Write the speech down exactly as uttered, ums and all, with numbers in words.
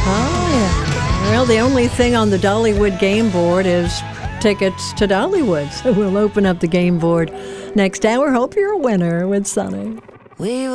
Oh, yeah. Well, the only thing on the Dollywood game board is tickets to Dollywood. So we'll open up the game board next hour. Hope you're a winner with Sunny. We